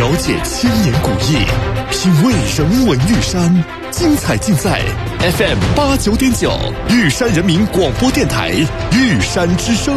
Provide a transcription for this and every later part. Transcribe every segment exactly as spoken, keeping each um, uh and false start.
了解千年古意，品味人文玉山，精彩尽在 F M 八九点九玉山人民广播电台玉山之声。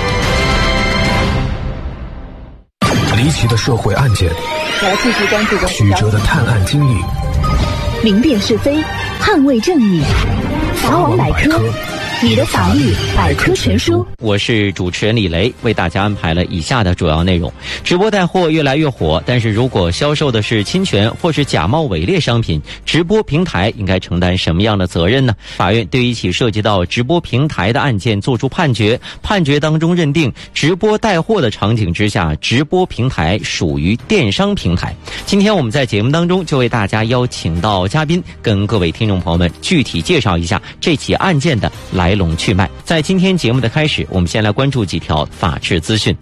离奇的社会案件， 来继续关注的曲折的探案经历， 明辨是非，捍卫正义。法网百科，你的法律百科全书。 我是主持人李雷，为大家安排了以下的主要内容。直播带货越来越火，但是如果销售的是侵权或是假冒伪劣商品，直播平台应该承担什么样的责任呢？法院对一起涉及到直播平台的案件作出判决，判决当中认定直播带货的场景之下，直播平台属于电商平台。今天我们在节目当中就为大家邀请到嘉宾，跟各位听众朋友们具体介绍一下这起案件的来龙去脉。在今天节目的开始，我们先来关注几条法治资讯。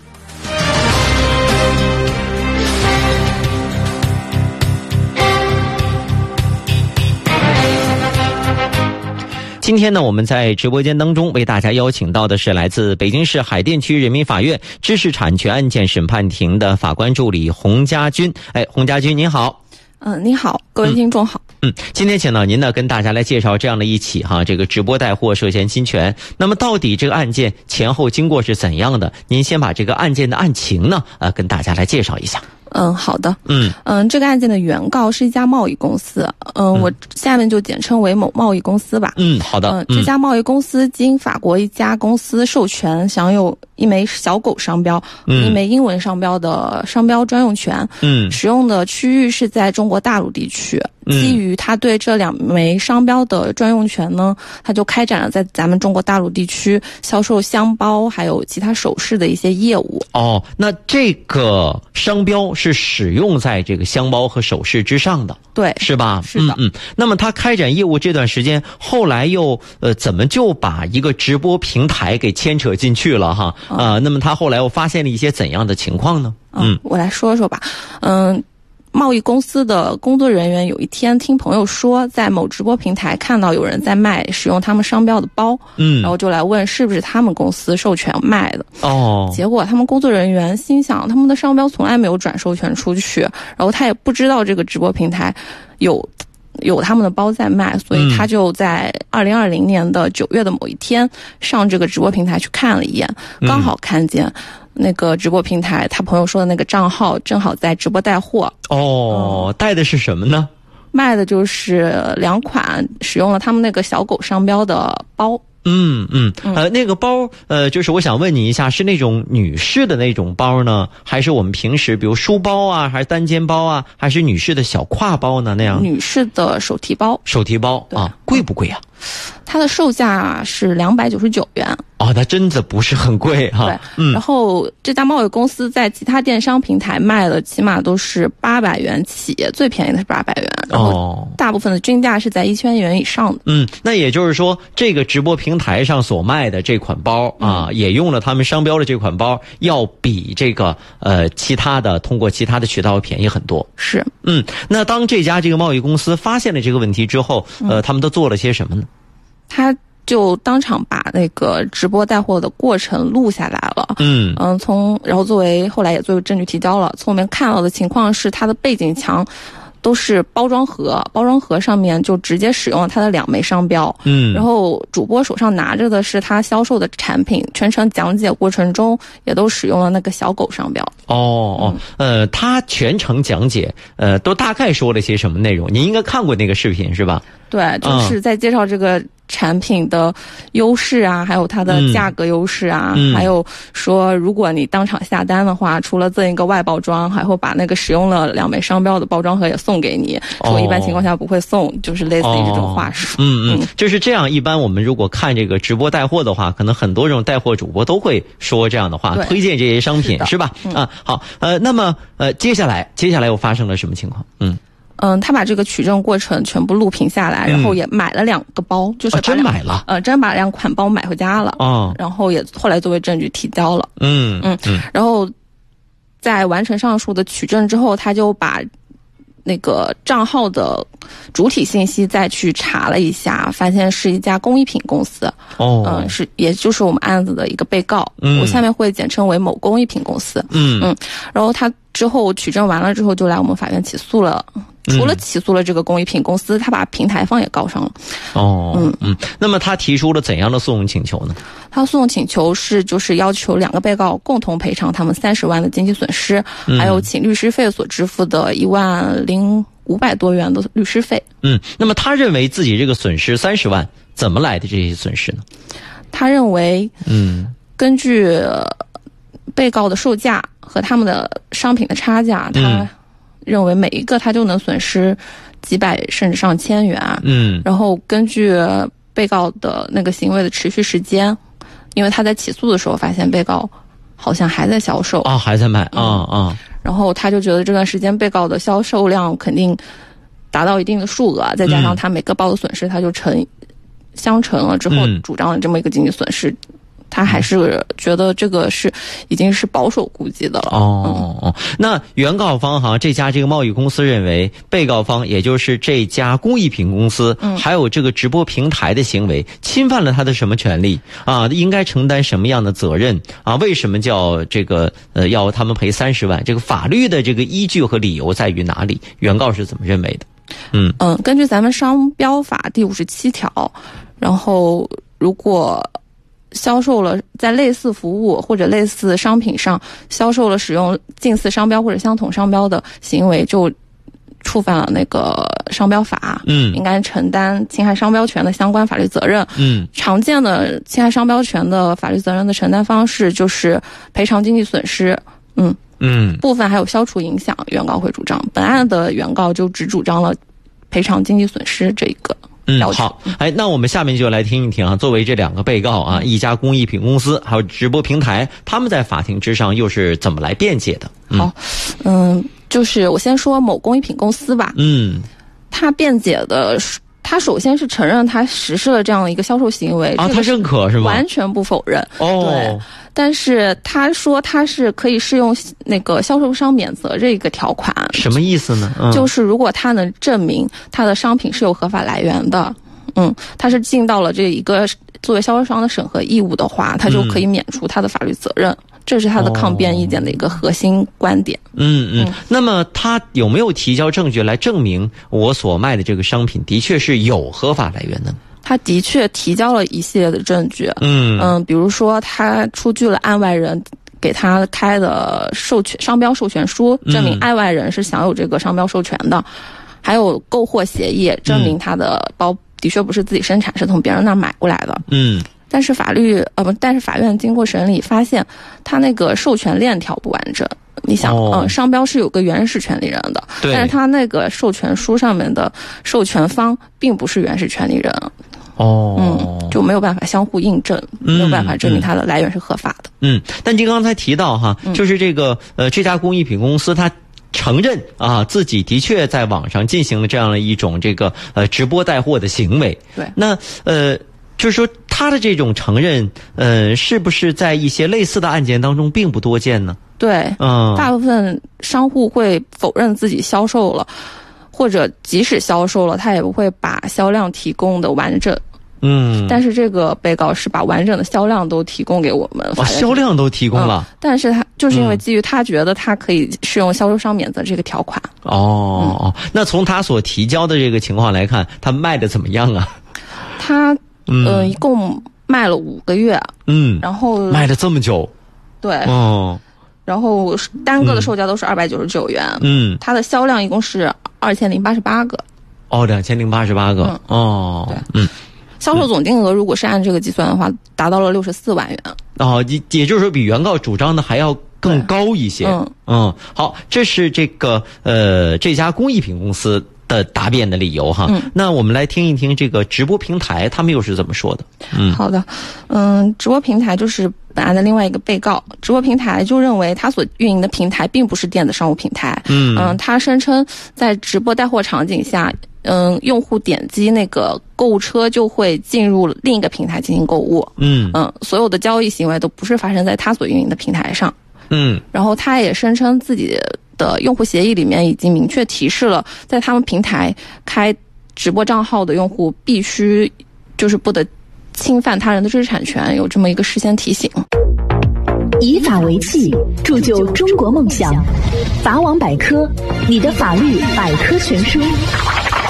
今天呢，我们在直播间当中为大家邀请到的是来自北京市海淀区人民法院知识产权案件审判庭的法官助理洪家军。哎，洪家军您好。 嗯，你好，各位听众好。 嗯，今天请到您呢，跟大家来介绍这样的一起哈，这个直播带货涉嫌侵权。那么到底这个案件前后经过是怎样的？您先把这个案件的案情呢，呃，跟大家来介绍一下。 嗯，好的。 嗯嗯，这个案件的原告是一家贸易公司，嗯，嗯我下面就简称为某贸易公司吧。 嗯，好的。 嗯，这家贸易公司经法国一家公司授权，享有一枚小狗商标、嗯、一枚英文商标的商标专用权。嗯，使用的区域是在中国大陆地区。基于他对这两枚商标的专用权呢，他就开展了在咱们中国大陆地区销售箱包还有其他首饰的一些业务。 哦，那这个商标是使用在这个箱包和首饰之上的， 对， 是吧？ 是的。 嗯嗯。那么他开展业务这段时间，后来又呃怎么就把一个直播平台给牵扯进去了哈？啊、嗯呃，那么他后来又发现了一些怎样的情况呢？ 嗯，我来说说吧。嗯。贸易公司的工作人员有一天听朋友说，在某直播平台看到有人在卖使用他们商标的包，嗯，然后就来问是不是他们公司授权卖的。哦，结果他们工作人员心想，他们的商标从来没有转授权出去，然后他也不知道这个直播平台有有他们的包在卖，所以他就在二零二零年的九月的某一天上这个直播平台去看了一眼，刚好看见那个直播平台他朋友说的那个账号正好在直播带货。 哦、嗯、带的是什么呢？ 卖的就是两款使用了他们那个小狗商标的包。 嗯嗯，呃，那个包，呃，就是我想问你一下，是那种女士的那种包呢，还是我们平时比如书包啊，还是单肩包啊，还是女士的小挎包呢？那样？ 女士的手提包。 手提包啊，贵不贵啊？ 它的售价是两百九十九元。 哦，那真的不是很贵哈。 对，嗯。然后这家贸易公司在其他电商平台卖的起码都是八百元起，最便宜的是八百元，然后大部分的均价是在一千元以上的。 嗯，那也就是说，这个直播平台上所卖的这款包啊，嗯、也用了他们商标的这款包，要比这个呃其他的通过其他的渠道便宜很多。 是， 嗯。那当这家这个贸易公司发现了这个问题之后，呃，他们都做了些什么呢？ 他就当场把那个直播带货的过程录下来了。嗯嗯，从然后作为后来也作为证据提交了。从我们看到的情况是，它的背景墙都是包装盒，包装盒上面就直接使用了它的两枚商标。嗯，然后主播手上拿着的是他销售的产品，全程讲解过程中也都使用了那个小狗商标。 哦哦，呃，他全程讲解，呃，都大概说了些什么内容？您应该看过那个视频是吧？ 对，就是在介绍这个产品的优势啊，还有它的价格优势啊，嗯、还有说如果你当场下单的话，除了赠一个外包装，还会把那个使用了两枚商标的包装盒也送给你。哦、说一般情况下不会送，就是类似于这种话术。 哦、嗯嗯，就是这样。一般我们如果看这个直播带货的话，可能很多这种带货主播都会说这样的话，推荐这些商品 是, 是吧？嗯、啊，好，呃，那么呃，接下来接下来又发生了什么情况？嗯。 嗯，他把这个取证过程全部录屏下来，然后也买了两个包，嗯、就是把、 啊、真买了， 呃，真把两款包买回家了，哦，然后也后来作为证据提交了，嗯嗯嗯，然后在完成上述的取证之后，他就把那个账号的主体信息再去查了一下，发现是一家工艺品公司，哦，嗯、呃，是也就是我们案子的一个被告，嗯，我下面会简称为某工艺品公司，嗯嗯，然后他。 之后取证完了之后，就来我们法院起诉了。除了起诉了这个工艺品公司，他把平台方也告上了。 哦，嗯嗯。那么他提出了怎样的诉讼请求呢？ 他诉讼请求是就是要求两个被告共同赔偿他们三十万的经济损失，嗯、还有请律师费所支付的一万零五百多元的律师费。 嗯，那么他认为自己这个损失三十万怎么来的这些损失呢？ 他认为，嗯，根据被告的售价和他们的商品的差价，他、嗯。认为每一个他就能损失几百甚至上千元，嗯，然后根据被告的那个行为的持续时间，因为他在起诉的时候发现被告好像还在销售啊，还在卖啊啊、嗯嗯， 然后他就觉得这段时间被告的销售量肯定达到一定的数额，再加上他每个包的损失，他就乘相乘了之后主张了这么一个经济损失。嗯，他还是觉得这个是已经是保守估计的了。 哦，嗯、那原告方哈这家这个贸易公司认为，被告方也就是这家工艺品公司，嗯、还有这个直播平台的行为，侵犯了他的什么权利啊？应该承担什么样的责任啊？为什么叫这个呃要他们赔三十万？这个法律的这个依据和理由在于哪里？原告是怎么认为的？ 嗯嗯，根据咱们商标法第五十七条，然后如果销售了在类似服务或者类似商品上销售了使用近似商标或者相同商标的行为，就触犯了那个商标法，嗯，应该承担侵害商标权的相关法律责任。嗯，常见的侵害商标权的法律责任的承担方式就是赔偿经济损失，嗯嗯，部分还有消除影响，原告会主张。本案的原告就只主张了赔偿经济损失这一个。 嗯，好，哎，那我们下面就来听一听啊，作为这两个被告啊，一家工艺品公司还有直播平台，他们在法庭之上又是怎么来辩解的？ 嗯、好，嗯，就是我先说某工艺品公司吧。嗯，他辩解的是，他首先是承认他实施了这样的一个销售行为啊，他认可是吗？ 完全不否认。 哦， 对。但是他说他是可以适用那个销售商免责这个条款。 什么意思呢？嗯、 就是如果他能证明他的商品是有合法来源的，嗯，他是尽到了这一个作为销售商的审核义务的话，他就可以免除他的法律责任。嗯，这是他的抗辩意见的一个核心观点。 嗯嗯。那么他有没有提交证据来证明我所卖的这个商品的确是有合法来源的？ 他的确提交了一系列的证据，嗯嗯，比如说他出具了案外人给他开的授权商标授权书，证明案外人是享有这个商标授权的，嗯、还有购货协议，证明他的包的确不是自己生产，是从别人那儿买过来的。嗯，但是法律呃不，但是法院经过审理发现，他那个授权链条不完整。你想，哦、嗯，商标是有个原始权利人的，但是他那个授权书上面的授权方并不是原始权利人。哦，嗯，就没有办法相互印证，没有办法证明它的来源是合法的。 嗯，但您刚才提到哈，就是这个呃，这家工艺品公司它承认啊，自己的确在网上进行了这样的一种这个呃直播带货的行为。 对， 那呃，就是说他的这种承认，呃，是不是在一些类似的案件当中并不多见呢？ 对，嗯，大部分商户会否认自己销售了，或者即使销售了，他也不会把销量提供的完整。嗯，但是这个被告是把完整的销量都提供给我们， 哦，销量都提供了， 嗯、但是他就是因为基于他觉得他可以适用销售商免责这个条款。 哦，嗯、那从他所提交的这个情况来看，他卖的怎么样啊？ 他呃、嗯、一共卖了五个月，嗯，然后卖了这么久， 对，哦，然后单个的售价都是二百九十九元，嗯，它的销量一共是二千零八十八个， 哦，两千零八十八个，嗯、哦， 对，嗯。销售总金额如果是按这个计算的话，达到了六十四万元。 哦，也也就是说比原告主张的还要更高一些。嗯嗯，好，这是这个呃这家工艺品公司的答辩的理由哈。嗯，那我们来听一听这个直播平台他们又是怎么说的。 嗯，好的，嗯，直播平台就是本案的另外一个被告，直播平台就认为他所运营的平台并不是电子商务平台。嗯嗯，他声称在直播带货场景下。嗯，用户点击那个购物车就会进入另一个平台进行购物。嗯嗯，所有的交易行为都不是发生在他所运营的平台上。嗯，然后他也声称自己的用户协议里面已经明确提示了，在他们平台开直播账号的用户必须就是不得侵犯他人的知识产权，有这么一个事先提醒。 以法为器，铸就中国梦想。法网百科，你的法律百科全书。